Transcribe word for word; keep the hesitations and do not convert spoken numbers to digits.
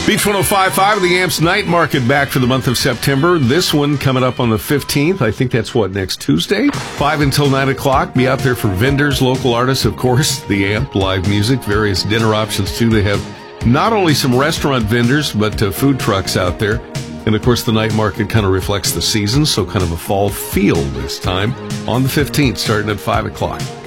Beach one oh five point five, the Amps Night Market back for the month of September. This one coming up on the fifteenth. I think that's what, next Tuesday? five until nine o'clock. Be out there for vendors, local artists, of course, the Amp, live music, various dinner options too. They have not only some restaurant vendors, but uh, food trucks out there. And of course, the night market kind of reflects the season, so kind of a fall feel this time on the fifteenth, starting at five o'clock.